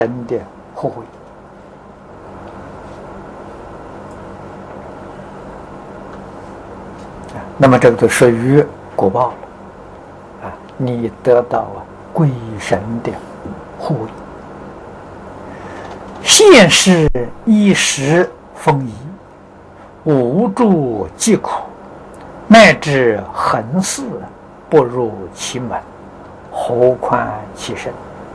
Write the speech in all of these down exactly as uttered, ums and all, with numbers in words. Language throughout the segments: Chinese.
人的护卫。那么这个就属于果报了啊！你得到啊鬼神的护卫，现世衣食丰衣，无助疾苦，乃至横死不入其门，何况其身？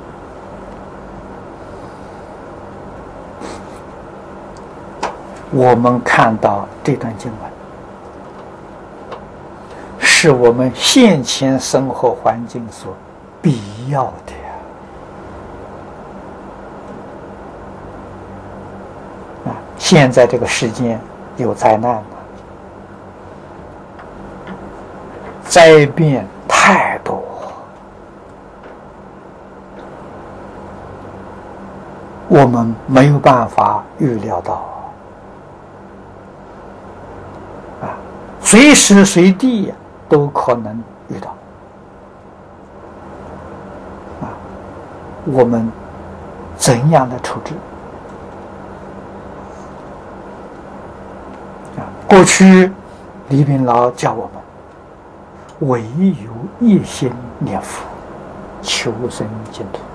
我们看到这段经文，是我们现前生活环境所必要的呀。啊，现在这个世间有灾难了，灾变太多，我们没有办法预料到。随时随地都可能遇到啊！我们怎样的处置啊？过去李炳老教我们，唯有一心念佛，求生净土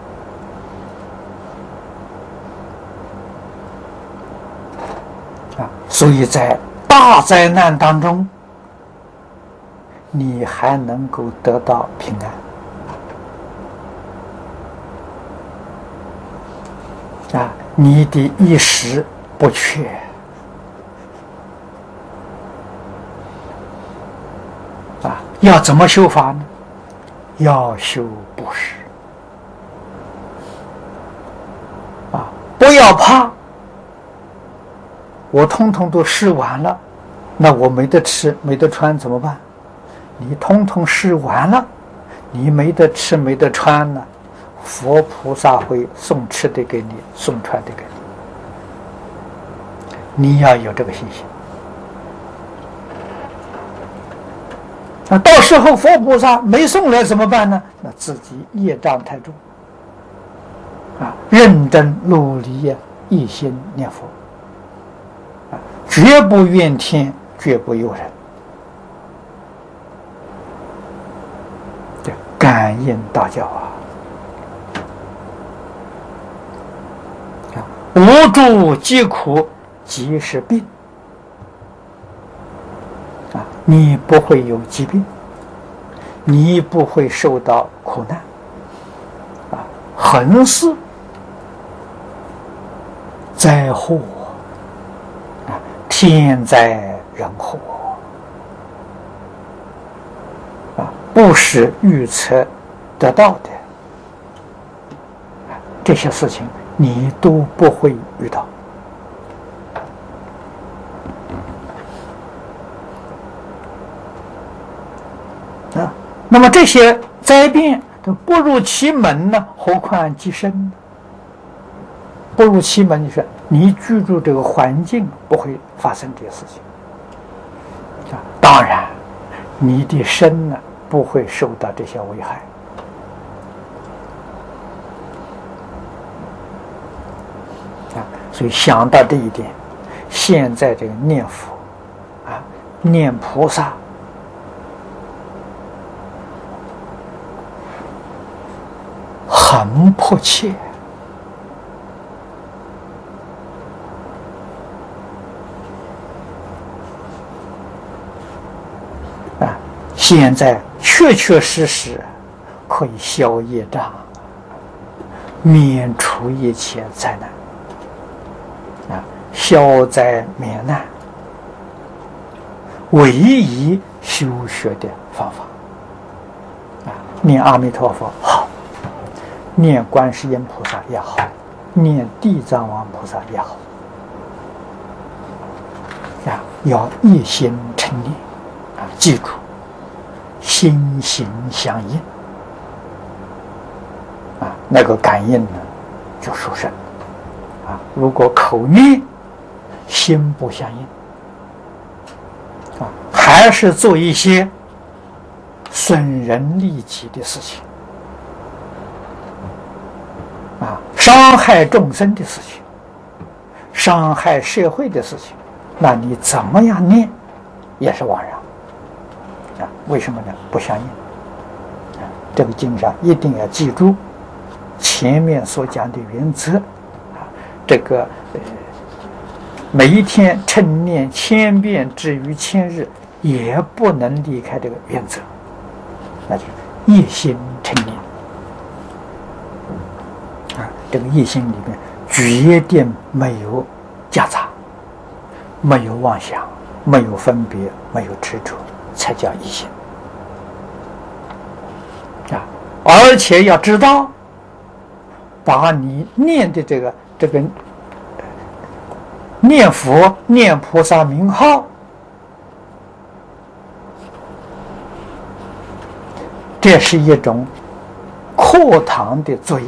啊！所以在大灾难当中，你还能够得到平安啊！你的衣食不缺啊！要怎么修法呢？要修布施啊！不要怕，我通通都施完了，那我没得吃没得穿怎么办？你通通施完了，你没得吃没得穿了，佛菩萨会送吃的给你，送穿的给你，你要有这个信心。那到时候佛菩萨没送来怎么办呢？那自己业障太重啊，认真努力呀，一心念佛啊，绝不怨天，绝不尤人。感应大教啊！无助疾苦，即是病啊！你不会有疾病，你不会受到苦难啊！横死灾祸啊，天灾人祸。不是预测得到的，这些事情你都不会遇到啊。那么这些灾变都不入其门呢，何况其身呢？不入其门，就是你居住这个环境不会发生这些事情啊。当然，你的身呢，不会受到这些危害啊！所以想到这一点，现在这个念佛啊，念菩萨，很迫切啊！现在确确实实可以消业障，免除一切灾难啊！消灾免难，唯一修学的方法啊！念阿弥陀佛好，念观世音菩萨也好，念地藏王菩萨也好啊！要一心称念啊！记住。心行相应啊，那个感应呢就殊胜啊。如果口念心不相应啊，还是做一些损人利己的事情啊， 伤害众生的事情，伤害社会的事情，那你怎么样念也是枉然啊？为什么呢？不相应啊！这个经上一定要记住前面所讲的原则啊。这个呃，每一天称念千遍至于千日，也不能离开这个原则，那就是一心称念啊。这个一心里面决定没有夹杂，没有妄想，没有分别，没有执着，才叫一心啊！而且要知道，把你念的这个这个念佛、念菩萨名号，这是一种课堂的作业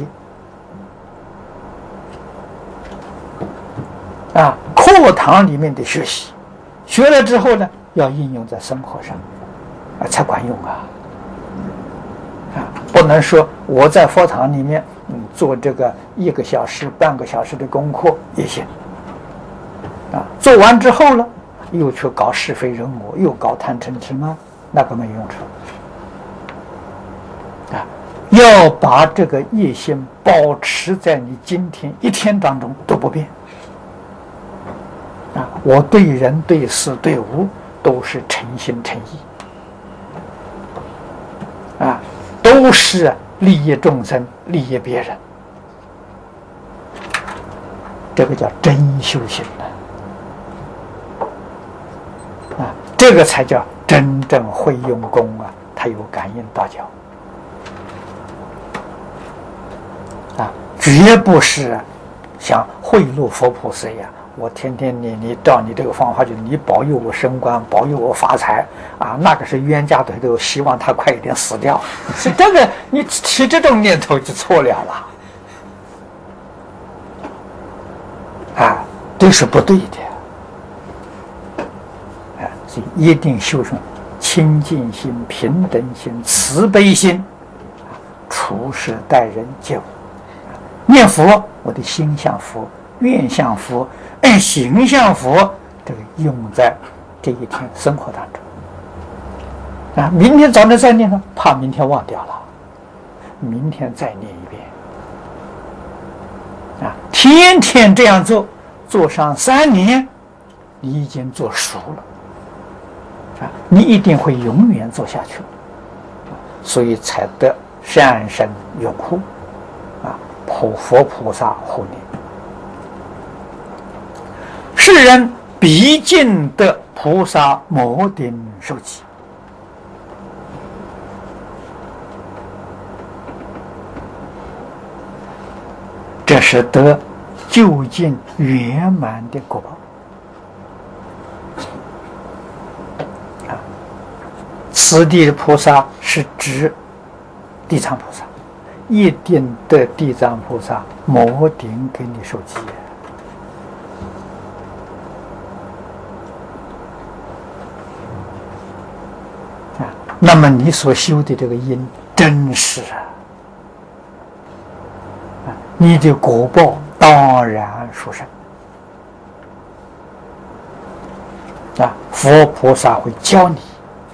啊，课堂里面的学习，学了之后呢，要应用在生活上，啊，才管用啊！啊，不能说我在佛堂里面，嗯，做这个一个小时、半个小时的功课也行，啊，做完之后呢，又去搞是非人我，又搞贪嗔痴慢，那个没用处。啊，要把这个业心保持在你今天一天当中都不变。啊，我对人对事对物都是诚心诚意，啊，都是利益众生、利益别人，这个叫真修行啊！啊，这个才叫真正会用功啊，他有感应道交啊，绝不是像贿赂佛菩萨一样。我天天你你照你这个方法，就你保佑我升官，保佑我发财啊！那个是冤家对头，希望他快一点死掉。是这个，你起这种念头就错了了啊，这是不对的啊！所以一定修成清净心、平等心、慈悲心，处事待人接物。念佛，我的心向佛，愿向佛。按形象佛，这个用在这一天生活当中啊。明天早上再念呢，怕明天忘掉了，明天再念一遍啊。天天这样做，做上三年，你已经做熟了啊，你一定会永远做下去，所以才得善生拥护啊，普佛菩萨护念。世人必尽得菩萨摩顶受记，这是得究竟圆满的果报啊！此地的菩萨是指地藏菩萨，一定得地藏菩萨摩顶给你受记。那么你所修的这个因真实啊，你的果报当然殊胜啊！佛菩萨会教你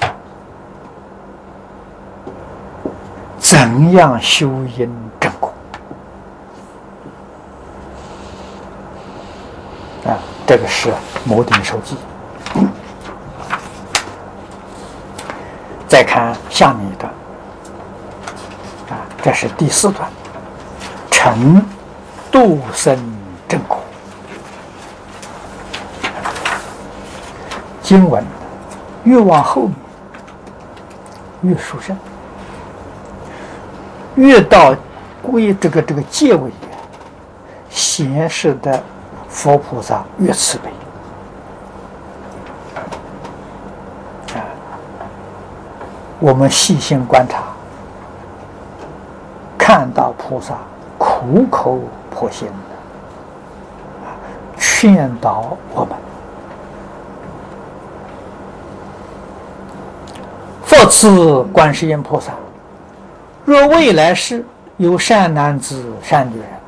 怎样修因正果啊，这个是摩顶受记。再看下面一段啊，这是第四段，成度生正果。经文越往后面越殊胜，越到归这个这个结尾，显示的佛菩萨越慈悲。我们细心观察，看到菩萨苦口婆心的劝导我们：复次观世音菩萨，若未来世有善男子、善女人，